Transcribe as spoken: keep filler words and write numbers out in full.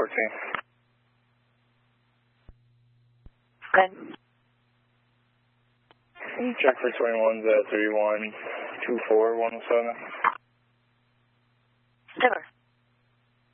fourteen. Good. Check for twenty-one's at three one two four one seven. Super.